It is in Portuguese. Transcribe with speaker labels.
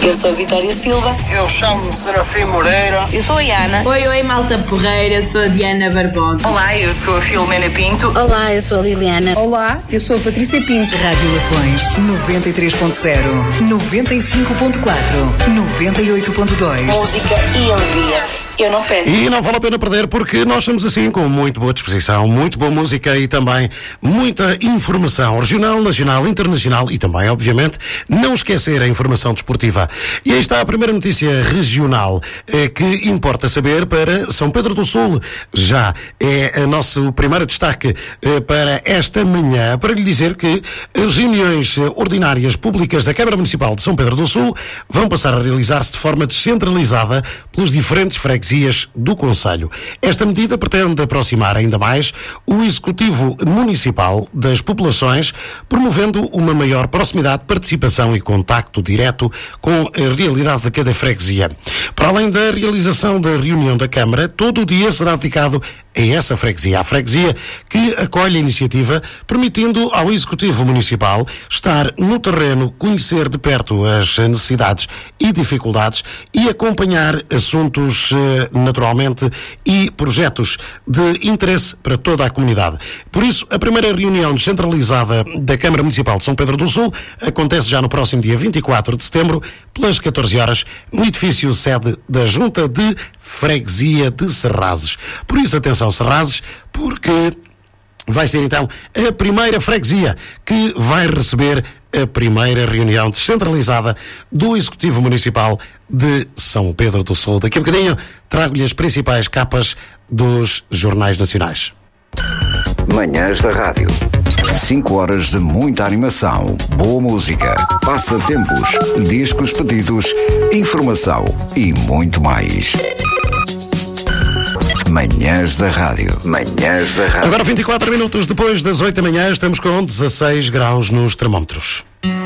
Speaker 1: Eu sou a Vitória Silva.
Speaker 2: Eu chamo-me Serafim Moreira.
Speaker 1: Eu sou a Ana.
Speaker 3: Oi, malta porreira, sou a Diana Barbosa.
Speaker 4: Olá, eu sou a Filomena Pinto.
Speaker 5: Olá, eu sou a Liliana.
Speaker 3: Olá, eu sou a Patrícia Pinto.
Speaker 6: Rádio Lafões 93.0, 95.4, 98.2.
Speaker 1: Música e alegria. Eu não perco.
Speaker 7: E não vale a pena perder, porque nós somos assim, com muito boa disposição, muito boa música e também muita informação regional, nacional, internacional e também, obviamente, não esquecer a informação desportiva. E aí está a primeira notícia regional que importa saber para São Pedro do Sul. Já é o nosso primeiro destaque para esta manhã, para lhe dizer que as reuniões ordinárias públicas da Câmara Municipal de São Pedro do Sul vão passar a realizar-se de forma descentralizada pelos diferentes freguesias do concelho. Esta medida pretende aproximar ainda mais o Executivo Municipal das populações, promovendo uma maior proximidade, participação e contacto direto com a realidade de cada freguesia. Para além da realização da reunião da Câmara, todo o dia será dedicado a essa freguesia, a freguesia que acolhe a iniciativa, permitindo ao Executivo Municipal estar no terreno, conhecer de perto as necessidades e dificuldades e acompanhar assuntos, naturalmente, e projetos de interesse para toda a comunidade. Por isso, a primeira reunião descentralizada da Câmara Municipal de São Pedro do Sul acontece já no próximo dia 24 de setembro, pelas 14 horas, no edifício sede da Junta de Freguesia de Serrazes. Por isso, atenção, Serrazes, porque vai ser então a primeira freguesia que vai receber a primeira reunião descentralizada do Executivo Municipal de São Pedro do Sul. Daqui a bocadinho trago-lhe as principais capas dos jornais nacionais.
Speaker 8: Manhãs da Rádio. 5 horas de muita animação, boa música, passatempos, discos pedidos, informação e muito mais. Manhãs da Rádio. Manhãs da Rádio.
Speaker 7: Agora 24 minutos depois das 8 da manhã, estamos com 16 graus nos termómetros.